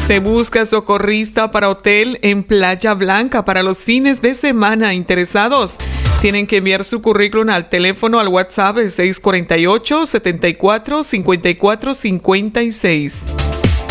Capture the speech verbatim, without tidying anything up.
Se busca socorrista para hotel en Playa Blanca para los fines de semana. ¿Interesados? Tienen que enviar su currículum al teléfono, al WhatsApp seis cuatro ocho, siete cuatro, cinco cuatro cinco seis.